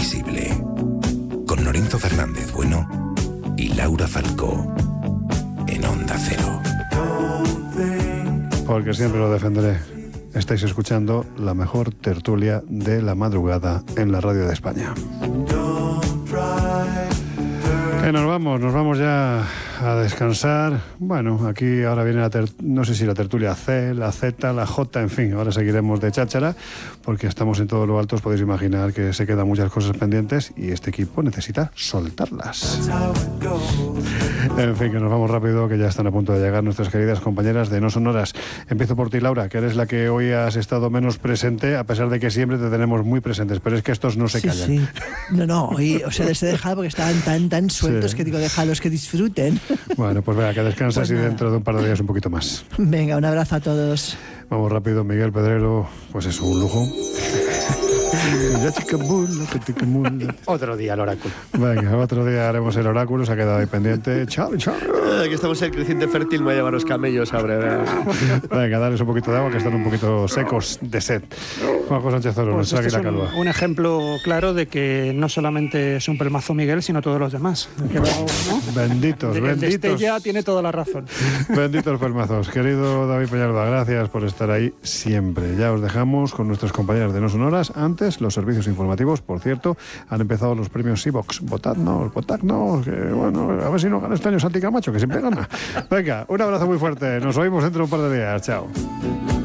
invisible. Con Lorenzo Fernández Bueno y Laura Falcó en Onda Cero. Porque siempre lo defenderé. Estáis escuchando la mejor tertulia de la madrugada en la radio de España. Que nos vamos ya a descansar. Bueno, aquí ahora viene no sé si la tertulia C, la Z, la J, en fin, ahora seguiremos de cháchara, porque estamos en todo lo alto, os podéis imaginar que se quedan muchas cosas pendientes y este equipo necesita soltarlas. En fin, que nos vamos rápido, que ya están a punto de llegar nuestras queridas compañeras de No Sonoras. Empiezo por ti, Laura, que eres la que hoy has estado menos presente, a pesar de que siempre te tenemos muy presentes, pero es que estos no se callan. Sí. No, hoy, les he dejado porque estaban tan sueltos, sí, que digo, déjalos que disfruten. Bueno, pues venga, que descansas pues y dentro de un par de días un poquito más. Venga, un abrazo a todos. Vamos rápido, Miguel Pedrero, pues es un lujo. Otro día el oráculo. Venga, otro día haremos el oráculo, se ha quedado ahí pendiente. Chao. Aquí estamos el creciente fértil, me voy a llevar los camellos a breve. Venga, dales un poquito de agua, que están un poquito secos de sed. Juanjo Sánchez Oro, pues nos este es un ejemplo claro de que no solamente es un pelmazo Miguel, sino todos los demás. ¿no? Benditos. El de Estella tiene toda la razón. Benditos pelmazos. Querido David Peñalba, gracias por estar ahí siempre. Ya os dejamos con nuestros compañeros de No Sonoras. Antes, los servicios informativos, por cierto, han empezado los premios Sivox. Votadnos, que bueno, a ver si no gana este año Santi Camacho, que siempre gana. Venga, un abrazo muy fuerte. Nos oímos dentro de un par de días. Chao.